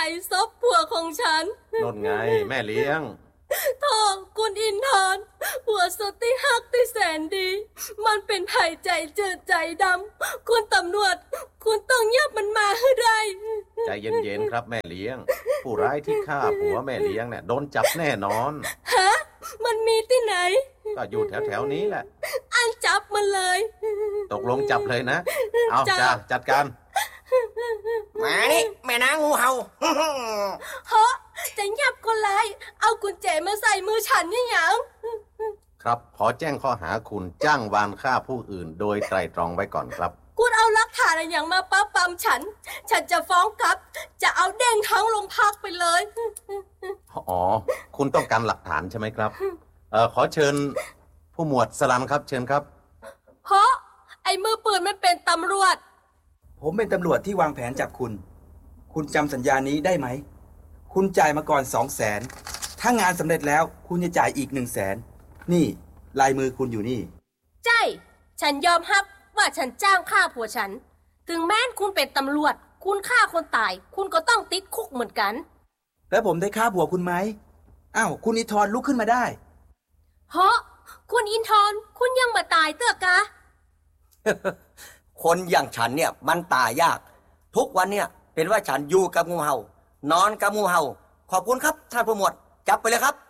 ศพผัวของฉันนนไงแม่เลี้ยงโธ่คุณอินทร์ผัวสุดที่ฮักที่แสนดีมันเป็นไผ่ใจจืดใจดำคุณตำรวจคุณต้องยับมันมาให้ได้ใจเย็นๆครับแม่เลี้ยงผู้ร้ายที่ฆ่าผัวแม่เลี้ยงเนี่ยโดนจับแน่นอนฮะมันมีที่ไหนก็อยู่แถวๆนี้แหละอันจับมันเลยตกลงจับเลยนะเอาจ้าจัดการมานี่แม่นางงูเห่าฮะจะยับคนร้ายเอากุญแจมาใส่มือฉันนี่หยังครับขอแจ้งข้อหาคุณจ้างวานฆ่าผู้อื่นโดยไตร่ตรองไว้ก่อนครับคุณเอาหลักฐานอะไรอย่างมาป้าปำฉันจะฟ้องกลับจะเอาเด้งทั้งโรงพักไปเลยอ๋อคุณต้องการหลักฐานใช่ไหมครับขอเชิญผู้หมวดสลันครับเชิญครับเพราะไอ้มือปืนมันเป็นตำรวจผมเป็นตำรวจที่วางแผนจับคุณคุณจำสัญญานี้ได้ไหมคุณจ่ายมาก่อน 200,000 ถ้างานสำเร็จแล้วคุณจะจ่ายอีก 100,000 นี่ลายมือคุณอยู่นี่ใช่ฉันยอมรับว่าฉันจ้างฆ่าผัวฉันถึงแม้คุณเป็นตำรวจคุณฆ่าคนตายคุณก็ต้องติดคุกเหมือนกันแล้วผมได้ฆ่าผัวคุณไหมอ้าวคุณอินทร์ลุกขึ้นมาได้เพราะคุณอินทร์คุณยังมาตายเตื้อกะคนอย่างฉันเนี่ยมันตายยากทุกวันเนี่ยเป็นว่าฉันอยู่กับงูเห่านอนกับงูเห่าขอบคุณครับท่านผู้หมวดจับไปเลยครับ